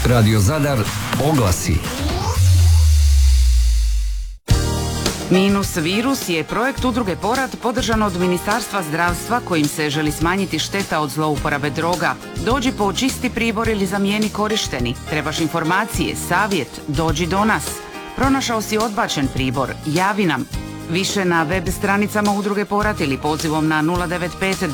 Radio Zadar oglasi. Minus virus je projekt udruge Porat podržan od Ministarstva zdravstva kojim se želi smanjiti šteta od zlouporabe droga. Dođi po čisti pribor ili zamijeni korišteni. Trebaš informacije, savjet, dođi do nas. Pronašao si odbačen pribor, javi nam. Više na web stranicama udruge Porat ili pozivom na 095